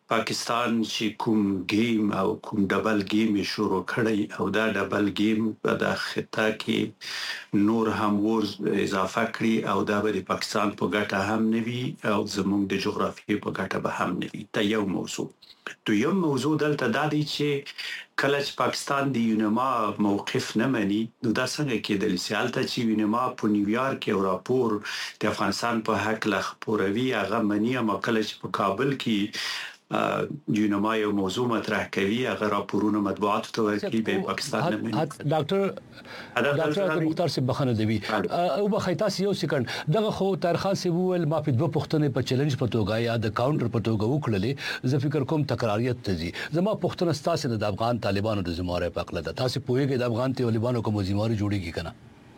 پاکستان چې کوم گیم او کوم ډبل گیم شروع کړی او دا ډبل گیم په د خطه کې نور هم ور اضافه کړی او دا به د پاکستان په ګټه هم نوي او زموږ د جغرافیې په ګټه به هم نوي. دا یو موضوع. دویم موضوع دلته دا دی چې کله چې پاکستان د یونما موقف نه مني نو دا څنګه کېدلی چې هلته چې یونما په نیویارک یو راپور د افغانستان په حق له خپروي هغه مني اما کله چې په کابل کې یونما یو موضوع مطرح کوي هغه راپورونه مطبوعاتو ته ورکړي به پاکستان نه مني. ډاکټر مختار صاحب بخنه دی او بخیتا یو سکند دغه خو تارخان سی وول ما په دوه پښتنې په چیلنج په توګه یا د کاونټر په توګه وکړلې زه فکر کوم تکراریت تزي زما پښتون ستاسو د افغان طالبانو د زمواره په اقل ده تاسو پوهیږئ د افغان طالبانو کوم زمواره جوړیږي کنه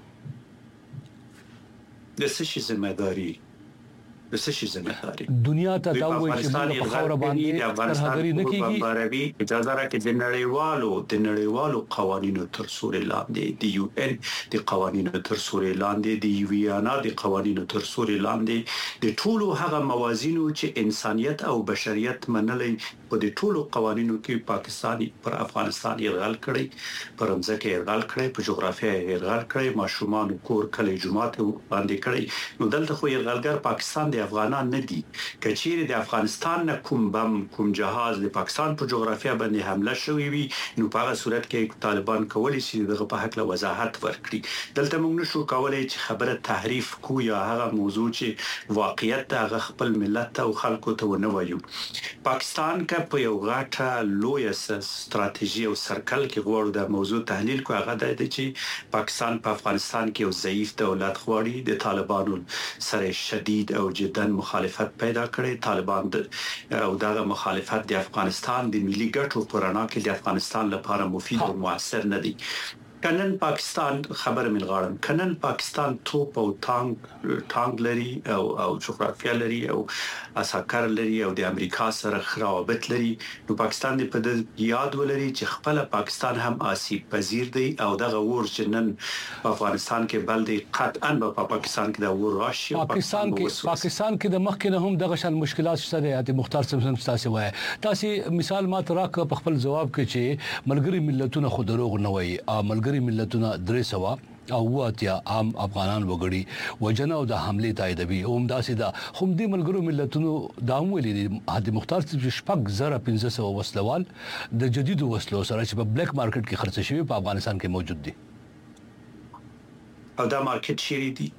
د څه شي ذمہداري د څه شي ذمہداري دنیا ته دا وایي چې موږ په خاور باندې ترهګری نه کیږي اجازه راکړئ د نړیوالو قوانینو تر سوري لاندې د یو ان د قوانینو تر سوري لاندې د ویانا د قوانینو تر سوري لاندې د ټولو هغه موازینو چې انسانيت او بشریت منلې په د ټولو قوانینو کې پاکستان پر افغانستان یرغل کړی پر ځمکه یرغل کړی په جغرافیه یرغل کړی ماشومان کور کلی جماعت باندې کړی نو دلته خو یرغلګر پاکستان افغانان نه دي کچېره د افغانستان نه کوم بم کوم جهاز د پاکستان په جغرافیه باندې حمله شوې وي نو په هغه صورت کې طالبان کولی شي دغه په حق له وضاحت ورکړي دلته موږ نشو کولای چې خبره تحریف کو یا هغه موضوع چې واقعیت هغه خپل ملت او خلکو ته ونه وایو پاکستان کا په یو غاټه لوی ستراتیژي او سرکل کې غوړ د موضوع تحلیل کو هغه د چې پاکستان په افغانستان کې یو ضعیف دولت غواړي د طالبانو سره شدید او جدن مخالفت پیدا کړي طالبان او دغه مخالفت د افغانستان د ملي ګټو پرانا کې د افغانستان لپاره مفید او موثر نه دي کنن پاکستان خبر ملغاړم کنن پاکستان توپ او ټانک لري او جغرافیه لري او اساکر لري او د امریکا سره خرابت لري نو پاکستان په دې یاد ولري چې خپل پاکستان هم آسیب پذیر دی او دغه ور جنن په افغانستان کې بل دی قطعا په پاکستان کې د ور راشي پاکستان کې د مخ کې نه هم دغه شان مشکلات شته د مختار صاحب تاسو وایي تاسو مثال ما تراک په خپل جواب کې چې ملګری ملتونه خو دروغ نه وایي ملګری ملتونه 300 او واتیا عام افغانان وګړي وجنه او د حمله تاییدوي اوم داسې دا هم د ملګرو ملتونو دام ویلي د مختار شپږ زره 1500 وسلوال د جديد وسلو سره چې په بلیک مارکیټ کې خرڅ شوی په افغانستان کې موجود دي او دا مارکیټ چیرې دي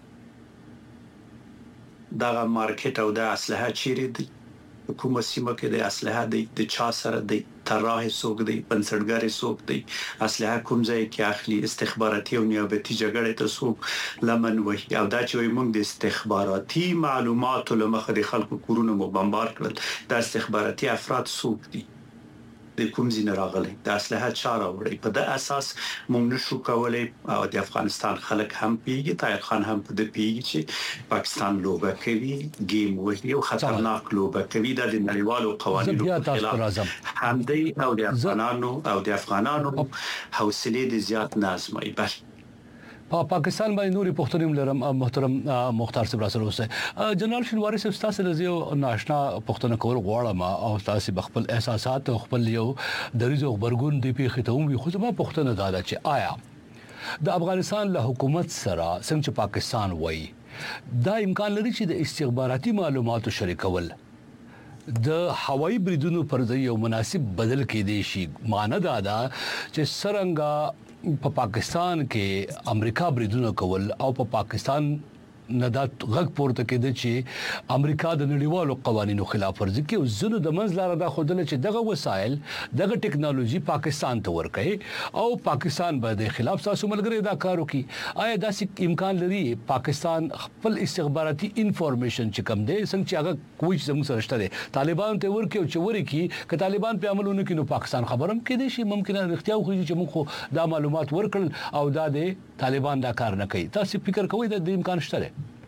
دا مارکیټ او دا اسلحه چیرې دي کومه سیمه کې د اسلحه د چا سره د طراح سوق دی بنسټګر سوق دی اسلحه کوم ځای کې اخلي استخباراتي او نیابتي جګړې ته سوق لمن وهي او دا چې موږ د استخباراتي معلوماتو لمخه د خلکو کورونه مو بمبار کړل د استخباراتي افراد سوق دي د کوم ځین راغلي د اسلحه چاره وړي په د اساس موږ نشو کولای او د افغانستان خلک هم پیږي طاهر خان هم په دې پیږي چې پاکستان لوبه کوي گیم وهي او خطرناک لوبه کوي د نړیوالو قوانینو خلاف هم دی او د افغانانو حوصله د زیات نازمای بس په پاکستان باندې نوري پښتون لرم محترم مختار صاحب راسره اوسه جنرال شنواری صاحب تاسو له یو ناشنا پښتون کول غواړم او تاسو خپل احساسات او خپل یو دریزو خبرګون دی په ختوم وي خو ما پښتون دادا چې آیا د افغانستان له حکومت سره څنګه پاکستان وایي دا امکان لري چې د استخباراتي معلوماتو شریکول د هوایي بریدونو پر ځای یو مناسب بدل کې دي شي معنی دا چې سرنګا په پاکستان کې امریکا بریدونه کول او په پاکستان ندات غږ پورته کېده چې امریکا د نړیوالو قوانینو خلاف ورزي کوي زنه د منځلاره دا خودل چې دغه وسایل دغه ټکنالوژي پاکستان ته ورکړي او پاکستان به د خلاف تاسو ملګری دا کار وکړي آیا داسې امکان لري پاکستان خپل استخباراتي انفارمیشن چې کم دي څنګه چې هغه کوم څه سره شته طالبان ته ورکړي او چې ورکړي ک طالبان په عملونه کې نو پاکستان خبرم کې دي شي ممکن اړتیا خو چې موږ دا معلومات ورکړل او دا د طالبان دا کار نه کوي تاسو فکر کوئ د امکان شته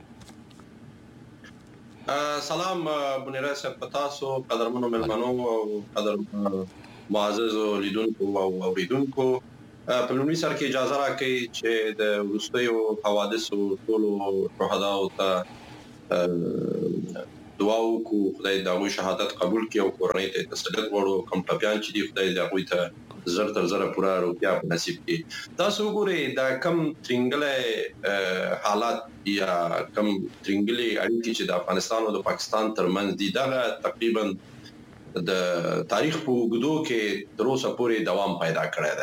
سلام بنیره صاحب تاسو قدرمنو ملمنو او قدر معزز لیدونکو او اوریدونکو په لومړي سر کې اجازه راکړئ چې د ورستیو حوادثو ټولو شهدا او ته دعا وکړو خدای دا غوي شهادت قبول کړي او کورنۍ ته تسلیت ورکړو کوم ټپيان چې دی خدای دا غوي ته زر تر زر پورا روپیا نصیب کړي تاسو وګورئ دا کم ترنګلې حالات یا کم ترنګلې اړیکې چې د افغانستان او د پاکستان ترمنځ دي دا تقریبا د تاریخ په وګړو کې تر اوسه پورې دوام پیدا کړی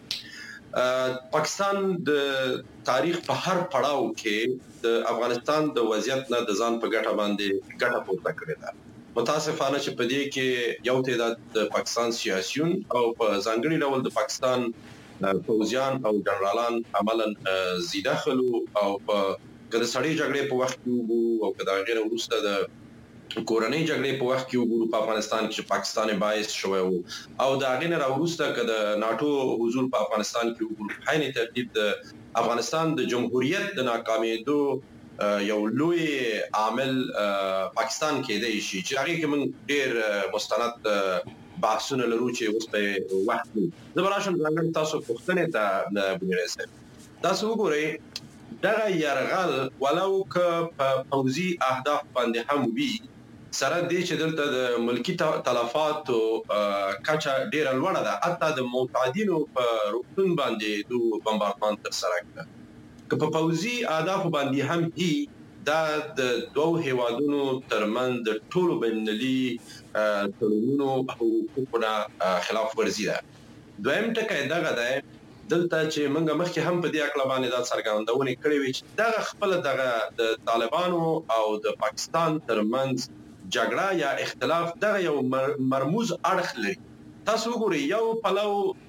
دی پاکستان د تاریخ په هر پړاو کې د افغانستان د وضعیت نه د ځان په ګټه باندې ګټه پورته کړې ده متاسفانه چې په دې کې یو تعداد د پاکستان سیاسيون او په ځانګړي ډول د پاکستان فوجیان او جنرالان عملاً زیاده خلو او په کله سړی جګړې په وخت کې او کدا غیر وروسته د کورنۍ جګړې په وخت کې وګورو په افغانستان کې پاکستان باعث شوی او دا غینه راوروسته کده ناتو حضور په افغانستان کې وګورو حین ترتیب د افغانستان د جمهوریت د ناکامیدو یو لوی عامل پاکستان کې دی چې هغه کې موږ ډېر مستند بحثونه لرو چې اوس په وخت زبراشن څنګه تاسو پوښتنه ته بنیره تاسو وګورئ دا یارغل ولو ک فوزي اهداف باندې هم وي سره دې چې دلته د ملکی تلفات او کچا ډیر لوړه ده حتی د معتادینو په روغتون باندې د بمبارمان تر سره کړ که په فوزي اهداف باندې هم هي دا د دوه هیوادونو ترمن د ټولو بینالي تړونونو او حقوقو خلاف ورزي ده دویم ټکی دا ده دلته چې موږ مخکې هم په دې اړه باندې دا څرګندونه کړې وي چې دا خپل د طالبانو او د پاکستان ترمنځ جګړه یا اختلاف دا یو مرموز اړخ لري تاسو وګورئ یو پلو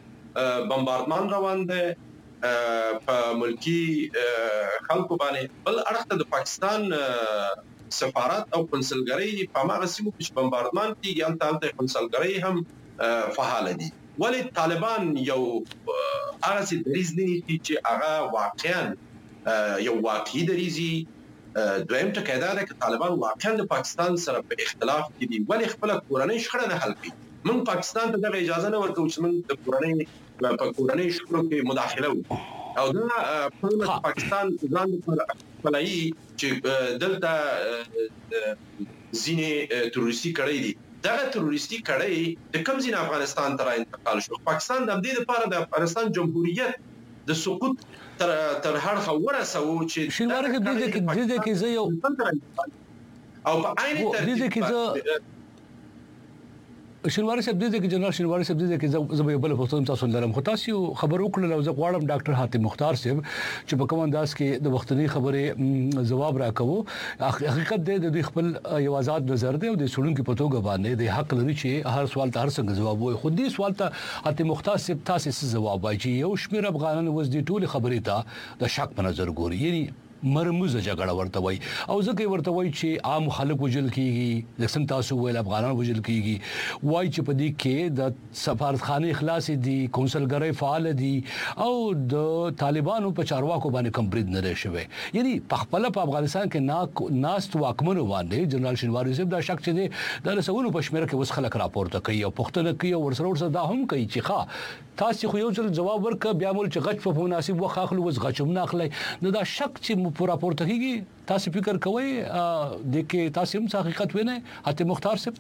بمبارمان روان دی په ملکی خلکو باندې بل اړخ ته د پاکستان سفارت او کنسلګری په هغه سیمو کې بمبارمان کیږي البته کنسلګری هم فعال دي ولی طالبان یو هغه څه دریز نه چې هغه واقعا یو واقعي دریزي دویم ټکی دا ده چې طالبان واقعا د پاکستان سره په اختلاف کې دي ولی خپل کورنۍ شخړه نه حل کوي من پاکستان ته د اجازه نه ورکوي چې من د کورنۍ شخړو کې مداخله وکړي او دا په پاکستان ځان پر خپلای چې دلته ځینې تروریستي کړي دي دا تروریستي کړي د کوم ځای افغانستان ته انتقال شو پاکستان د دې لپاره د افغانستان جمهوریت د سقوط تر هر خبره سو چې شینواري کې زه یو او په عین ترتیب کې شینواري صاحب دې کې جنرال شینواري صاحب دې کې زه به بل پښتون تاسو لرم خو تاسو خبر وکړل او زه غواړم ډاکټر حاتم مختار صاحب چې په کوم انداز کې د وختنی خبره جواب راکوو حقیقت دې د خپل یو آزاد نظر دی او د سړونکو په توګه باندې د حق لري چې هر سوال ته هر څنګه جواب وي خو دې سوال ته حاتم مختار صاحب تاسو څه جواب وایي چې یو شمیر افغانان وز دي ټول خبرې ته د شک په نظر ګوري یعنی مرموزه جګړه ورته وای او ځکه ورته وای چې عام خلک وجل کیږي د سم تاسو ویل افغانان وجل کیږي وای چې په دې کې د سفارتخانه اخلاص دي کنسلګری فعال دي او د طالبانو په چارواکو باندې کمپریډ نه راشي یعنی په خپل په افغانستان کې ناست واکمنو باندې جنرال شینواري صاحب دا شک چې د رسولو په شمیره کې وس خلک راپورته کوي او پښتنه کوي او ورسره دا هم کوي چې ښا تاسو خو یو ځل جواب ورک بیا مول چې غچ په مناسب وخت اخلو وس غچم نه اخلي نو دا شک چې پورا پورته کیږي تاسو فکر کوئ د کې تاسو هم حقیقت وینئ حاتم مختار صاحب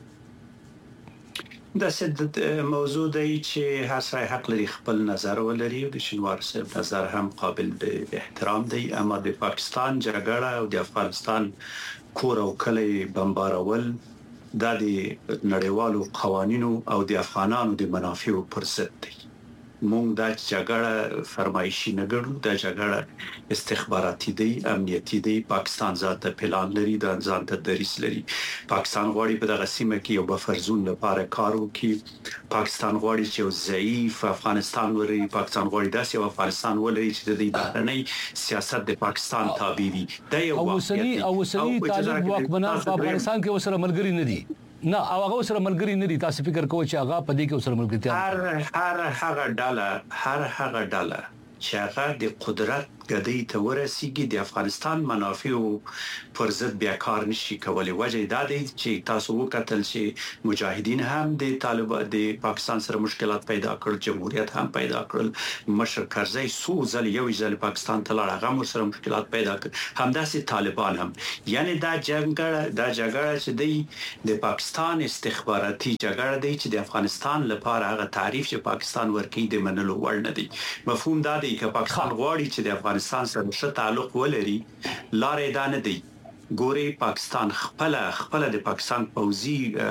دا ست موضوع دی چې هر څه حق لري خپل نظر ولري او د شینوار صاحب نظر هم قابل به احترام دی اما د پاکستان جګړه او د افغانستان کور او کلی بمبارول دا د نړیوالو قوانینو او د افغانانو د منافعو پر ضد دی مونږ دا جګړه فرمایشي نه ګڼو دا جګړه استخباراتي دی امنیتي دی پاکستان ذاته پلان لري د ځانته دریس لري پاکستان غواړي په دغه سیمه کې یو بفر زون لپاره کار وکړي پاکستان غواړي چې یو ضعیف افغانستان ولري پاکستان غواړي داسې یو افغانستان ولري چې د دې بهرنۍ سیاست د پاکستان تابع وي دا یو اوسنی طالب واکمنان په افغانستان کې وسره ملګری نه دي نه او هغه سره ملګری نه دي تاسو فکر کوئ چې هغه په دې کې سره ملګری هر هغه ډاله چې هغه د قدرت ګدۍ ته ورسیږي د افغانستان منافع پر ضد بیا کار نشي کولای. وجه دا دی چې تاسو وکتل چې مجاهدین هم د طالبان د پاکستان سره مشکلات پیدا کړل، جمهوریت هم پیدا کړل، مشر کرزی سو ځل یو ځل پاکستان ته لاړ، هغه سره مشکلات پیدا کړل، همداسې طالبان هم. یعنی دا جګړه چې دی د پاکستان استخباراتي جګړه دی چې د افغانستان لپاره هغه تعریف چې پاکستان ورکی د منلو وړ نه دی. مفهوم دا دی چې پاکستان غواړي چې د افغانستان سره ښه تعلق ولري، لارې دا نه دی. ګوري پاکستان خپل د پاکستان پوځي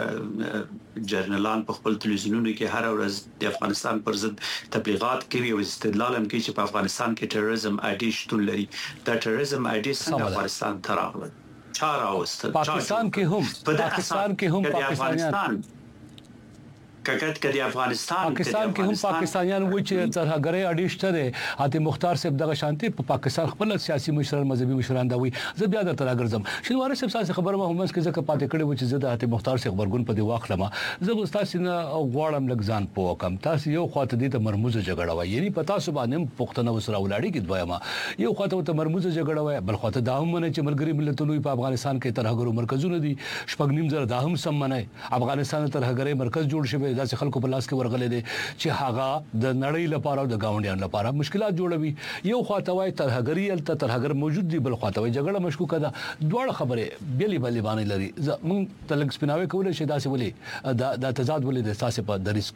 جرنالان په خپل تلویزیونونو کې هر ورځ د افغانستان پر ضد تبلیغات کوي او استدلال هم کوي چې په افغانستان کې ټیرریزم آیډي شتون لري. دا ټیرریزم آیډي څنګه افغانستان ته راغله؟ چا راوستل؟ پاکستان کې هم پاکستانیان کدی افغانستان کې هم پاکستانیان و چې ترهګرۍ اډیشته ده. اته مختار صاحب دغه شانتي په پاکستان خپل سیاسي مشران مذهبي مشران دا وي. زه بیا درته راګرځم شنواره صاحب تاسو خبره ما هم چې ځکه پاتې کړي و چې زه د اته مختار صاحب خبرګون په دی واخلم. زه تاسو نه غواړم لګزان پوه کم. تاسو یو خواته دي ته مرموزه جګړه وایي، یعنی په تاسو باندې پښتنه وسره ولاړی کې دویما یو خواته ته مرموزه جګړه وایي، بل خواته دا هم نه چې ملګری ملتونو په افغانستان کې ترهګرو مرکزونه دي، شپږ نیم زره دا هم سم نه افغانستان ترهګرۍ مرکز جوړ شوی، داسې خلکو په لاس کې ورغلي دي چې هغه د نړۍ لپاره او د گاونډیانو لپاره مشکلات جوړوي. یو خواته وای ترهګری ال ترهګر موجود دي، بل خواته وای جګړه مشکوکه ده. دوه خبره بیلی باندې لري. موږ تلک سپیناوي کولای شي داسې ولي دا تضاد ولي د تاسو په دریس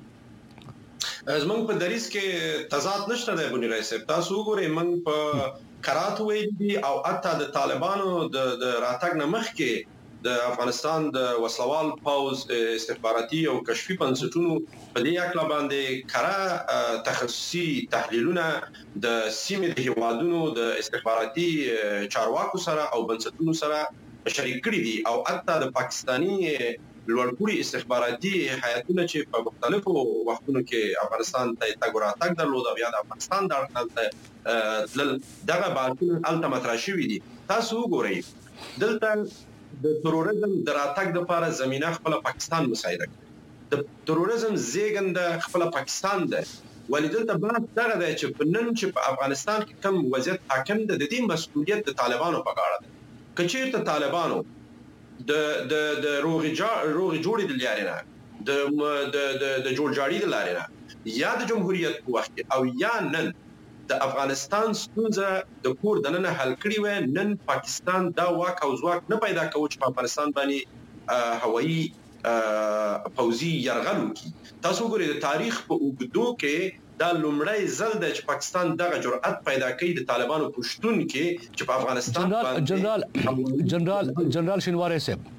کې زمونږ په دریس کې تضاد نشته دی بنی رئیس. تاسو وګورئ موږ په قرات وې دي او اته د طالبانو د راتګ نه مخکې د افغانستان د وسلوال پاوز استخباراتي او کشفي بنسټونو په دې اړه باندې کړه تخصصي تحلیلونه د سیمې د هیوادونو د استخباراتي چارواکو سره او بنسټونو سره شریک کړي دي او حتی د پاکستاني لوړپوړي استخباراتي هیئتونه چې په مختلفو وختونو کې افغانستان ته تګ درلود او یا د افغانستان د اړتیا دغه بحثونه الته مطرح شوي دي. تاسو وګورئ دلته د تروریزم د راتګ لپاره زمينه خپل پاکستان مساعده کوي. د تروریزم زیږنده خپل پاکستان ده. ولیدل ته بحث دغه دی چې په نن چې په افغانستان کې کوم وضعیت حاکم ده، د دې مسؤلیت د طالبانو په غاړه ده. کچېرته طالبانو د روغ جوړې د لارې نه د جوړجاړي د لارې نه یا د جمهوریت په وخت او یا نن د افغانستان ستونزه د کور دننه حل کړی و، نن پاکستان دا واک او ځواک نه پیدا کوي چې په افغانستان باندې هوایي پوځي یرغل وکړي. تاسو وګورئ د تاریخ په اوږدو کې دا لومړی ځل دی چې پاکستان دغه جرأت پیدا کوي د طالبانو پښتون کې چې په افغانستان باندې جنرال شینواری صاحب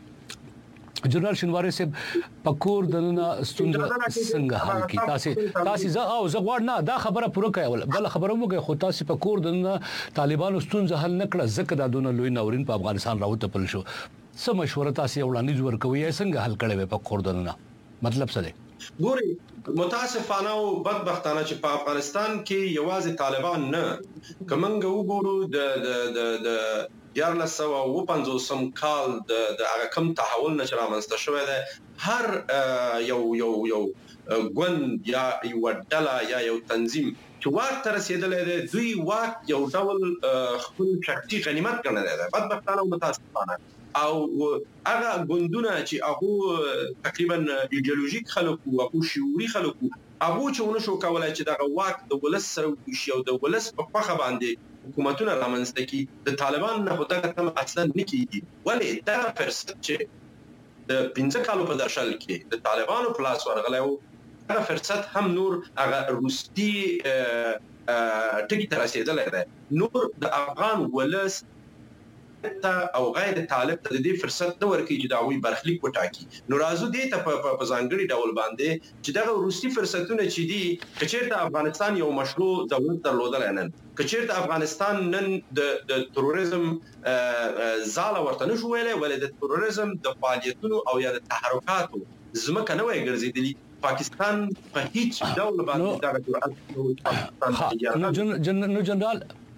پکور دنه ستونزه څنګه حل کی؟ تاسو زه غواړم نه دا خبره پوره کول، بل خبره موږ خو تاسو پکور دنه طالبانو ستونزه حل نکړه ځکه دا دونه لوی ناورین په افغانستان راوته پل شو. څه مشوره تاسو وړاندیز ورکوي څنګه حل کړي پکور دنه؟ مطلب څه دی؟ ګوري متاسفانه او بدبختانه چې په افغانستان کې یوازې طالبان نه کومنګ وګورو د 1950 کال د هغه کم تحول نه رامنځته شوی دی. هر یو ګوند یا یو ډله یا یو تنظیم چې واک ته رسیدلی دی، دوی واک یو ډول خپل شخصي غنیمت ګڼلی دی، بدبختانه او متاسفانه. او هغه ګوندونه چې هغه تقریبا ایدئولوژیک خلک او شعوري خلک هغه چې ونه شو کولای چې دغه واک د ولس سره وشي او د ولس په خوخه باندې حکومتونه رامنځته کی. د طالبان نه هوته کم اصلا نکېږي. ولې دا فرصت چې د 15 کالو په درشل کې د طالبانو په لاس ورغلی و، هغه فرصت هم نور هغه روسي ټکی ته رسیدلی دی. نور د افغان ولس او غیر طالب ته د دې فرصت نه ورکړي چې دا وی برخلیک وټاکي. نو راځو دې ته په ځانګړي ډول باندې چې دغه روسي فرصتونه چې دي کچېرته افغانستان یو مشروع دولت درلودل نن، کچېرته افغانستان نن د تروریزم زاله ورته نشو ویلای، ولې د تروریزم د فعالیتونو او یا د تحرکاتو زمکه نه وای ګرځېدلی. پاکستان په هیڅ ډول باندې دغه جرأت نو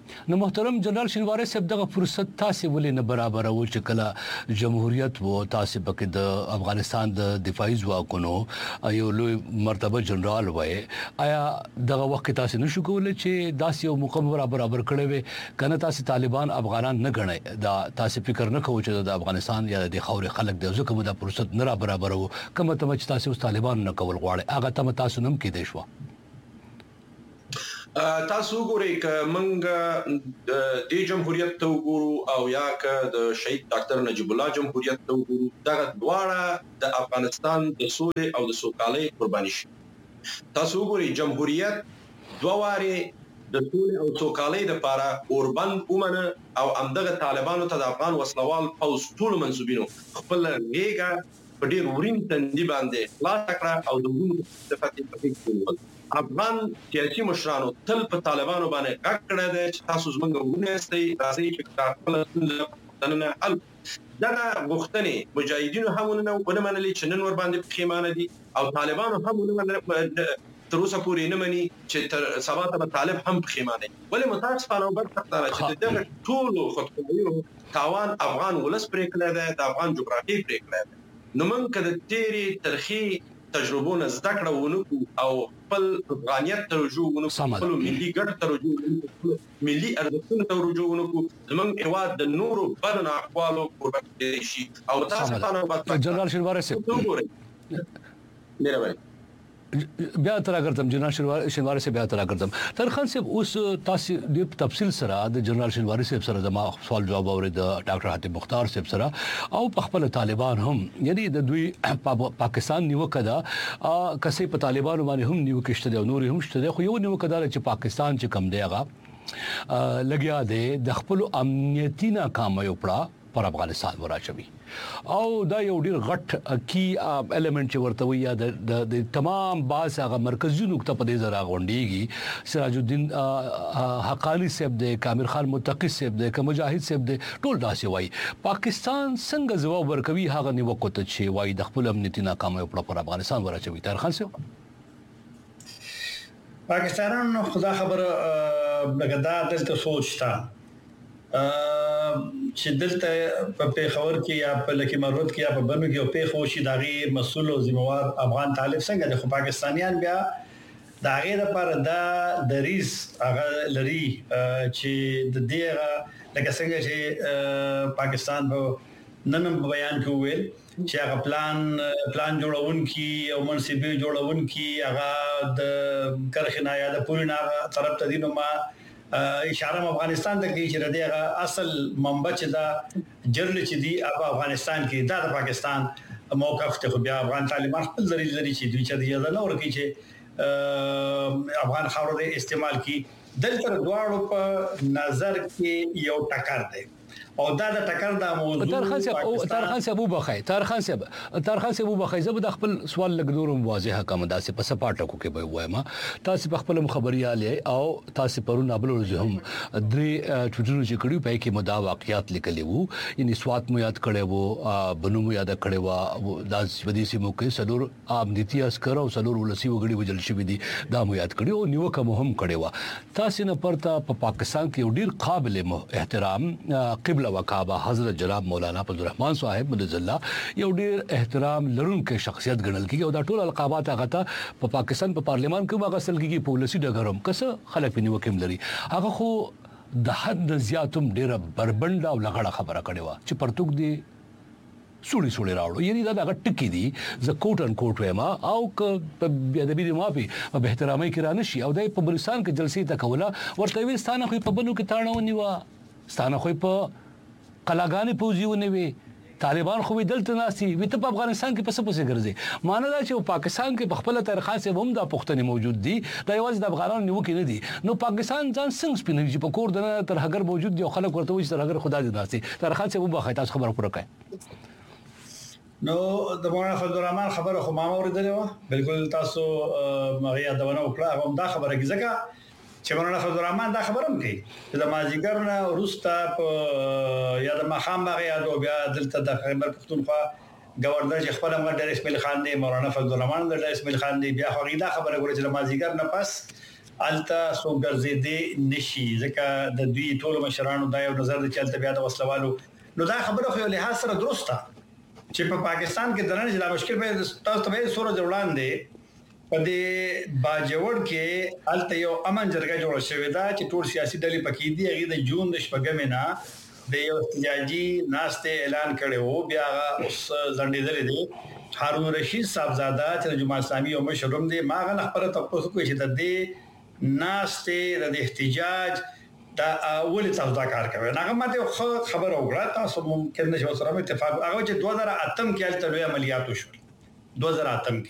نو محترم جنرال شینواری صاحب دغه فرصت تاسو ولې نه برابر او چې کله جمهوریت وو تاسو پکې د افغانستان د دفاعي ځواکونو یو لوی مرتبه جنرال وای آیا دغه وخت تاسو نشو کولای چې داسې یو مقام برابر کړی وي کنه تاسو طالبان افغانان نه غنئ دا تاسو فکر نه کوئ چې د افغانستان یا د خاورې خلک د ځکه د فرصت نه برابر وو کومه ته چې تاسو طالبان نه کول غواړي هغه ته تاسو نم کې دی شو تاسو ګورئ ک منګ د جمهوریت ته وګورو او یا ک د شهید ډاکټر نجیب الله جمهوریت ته وګورو دا دواړه د افغانستان د سولې او د سوکالۍ قرباني شي تاسو ګورئ جمهوریت دواره د سولې او سوکالۍ لپاره اوربند اومنه او امدغه طالبانو ته د افغان وسلوال پوز ټول منسوبینو خپل ریګه په ډیر ورین تندي باندې خلاص کړه او د ګونو د فتح په افغان سیاسي مشرانو تل په طالبانو باندې غږ کړی دی چې تاسو زموږ ورونه استئ راځي چې خپل نه حل دا غوښتنې مجاهدینو هم ونه منلې چې نن ور باندې پښیمانه دي او طالبانو هم ونه تر اوسه پورې نه مني چې تر سبا ته طالب هم پښیمانه ولې متاسفانه او بدبختانه چې دغه ټول خطرونو تاوان افغان ولس پرې کړی دی د افغان جغرافي پرې کړی دی نو موږ کله تیری ترخی تجربونه زده کړو ونکو او خپل افغانیت ته رجوع ونکو خپل ملي ګټ ته رجوع ونکو ملي ارزښتونو ته رجوع ونکو زمونږ هیواد د نورو بدن احوالو قربت دي شي او تاسو ته جنرال شینواری صاحب مهرباني بیا تر راګرځم جنرال شینواری صاحب بیا تر راګرځم ترخان صاحب اوس تاسو د تفصیل سره د جنرال شینواری صاحب سره د ما سوال جواب اورید د ډاکټر حاتم مختار صاحب سره او په خپل طالبان هم یعنی د دوی پاکستان نیوکه دا کسې په طالبانو باندې هم نیوکه شته او نور هم شته خو یو نیوکه دا چې پاکستان چې کم دی هغه لګیا دی د خپل امنیتي ناکامۍ په پر افغانستان وراشوي او دا یو ډیر غټ کی ایلیمنٹ چې ورته وي یا د تمام باز هغه مرکزی نقطه په دې زرا غونډيږي سراج الدین حقانی صاحب د کامر خان متقی صاحب د مجاهد صاحب د ټول داسې وای پاکستان څنګه جواب ورکوي هغه نیوکه ته چې وای د خپل امنیتي ناکامۍ پر افغانستان وراشوي تر خان صاحب پاکستانانو خدا خبر لګدا دلته سوچتا چې دلته په پیښور کې یا په لکه مرود کې یا په بنو کې او پیښو شي داغي مسؤل او ذمہوار افغان طالب څنګه د پاکستانیان بیا داغه لپاره دا دریز هغه لري چې د دې لکه څنګه چې پاکستان په نن بیان کې ویل چې هغه پلان جوړون کی او منصبي جوړون کی هغه د کرخنا یا د پولینا طرف ته دینو ما اشاره افغانستان ته کوي چې دغه اصل منبع چې دا جرل چې دی افغانستان کې دا د پاکستان موقف ته بیا افغان طالبان خپل ذریعہ چې دوی چې دی نه ورکی چې افغان خاور د استعمال کی دلته دواړو په نظر کې یو ټکر دی او دا د ټکر د موضوع ترخان صاحب وبخای زه د خپل سوال لګدور واضحه کوم داسې په سپاټکو کې به وایم تاسو په خپل خبرياله او تاسو پرونه بل ورځ هم درې ټوټونو چې کړیو په کې مدا واقعیات لیکلي وو یعنی سوات مو یاد کړي وو بنو مو یاد کړي وو د سودیسي مو کې سلور امنیتي عسكر او سلور ولسی وګړي وجل شوی دي دا مو یاد کړي او نیوکه مو هم کړي وو تاسو نه پرته په پاکستان کې ډیر قابل احترام قبل وکابه حضرت جناب مولانا عبدالرحمن صاحب مدد الله یو ډیر احترام لرونکو شخصیت ګڼل کیږي او دا ټول القابات هغه ته په پاکستان په پارلیمان کې هغه اصل کېږي پالیسي ډګرم کسه خلک په نیوکه لري هغه خو د حد زیاتم ډیره بربنده او لغړه خبره کړې و چې پرتګ دی سوري راوړو یعنی دا هغه ټکی دي ز کوټ ان کوټ وما او ک د دې مافي په احترامي کې رانه شي او د په بلوچستان کې جلسې ته کوله ورته وستانه خو په بنو کې تاړه ونیوا ستانه خو په قلاګانې پوزیونه وي طالبان خو دلته ناسي وي ته په افغانستان کې پس ګرځي معنی دا چې پاکستان کې په خپل تاریخ سره هم دا پښتني موجود دي دا یوازې د افغانانو نیوکه نه دي نو پاکستان ځان څنګه سپینوي چې په کور د تر هغه موجود دي خلک ورته وي چې هغه خدا دې ناسي تاریخ سره وبخای تاسو خبره پوره کړئ نو د مولانا فضلالرحمن خبره خو ما اوریدلې و بالکل تاسو مغه یادونه وکړه هم دا خبره کې ځکه چې مولانا فضلالرحمن دا خبرم کوي چې د مازیګر نه ورسته په یا د مخام باغ یادو بیا دلته د خیبر پختونخوا گورنر چې خپل امر ډیر اسماعیل خان دی مولانا فضلالرحمن ډیر اسماعیل خان دی بیا خو دا خبره ګوري چې د مازیګر نه پس التا سو ګرځېدې نشي ځکه د دوی ټول مشرانو دا یو نظر د چلته بیا د وسلوالو نو دا خبره خو له لحاظ سره درسته چې په پاکستان کې درنه چې دا مشکل به تاسو ته سورج وړاندې په دې باجوړ کې الته یو امن جرګه جوړ شوې ده چې ټول سیاسي ډلې پکې دي هغه د جون د شپږم نه د یو احتجاجي ناشته اعلان کړو بیا اوس ځنډېدل دي هارون رشید صاحبزاده چې جمعه اسلامي او مشروم دي ما غل خبره تاسو کوی چې د دې ناشته د احتجاج دا اول تاسو دا کار کوي هغه ماته خبر وګړه تاسو ممکن نشو سره اتفاق هغه چې 2008 کې الته لوی عملیات وشو 2008 کې